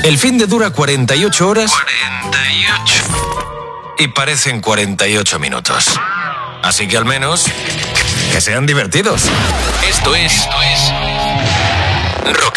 El fin de dura 48 horas. 48. Y parecen 48 minutos. Así que al menos, que sean divertidos. Esto es Rock